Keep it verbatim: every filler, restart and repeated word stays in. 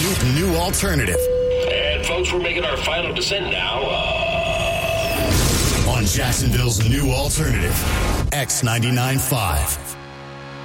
new, new alternative. And folks, we're making our final descent now. Uh... On Jacksonville's new alternative, X ninety-nine point five.